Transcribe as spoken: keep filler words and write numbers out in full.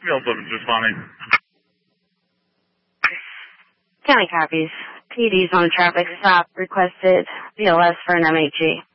Field seven's responding. County copies. P D's on a traffic stop. Requested B L S for an M H E.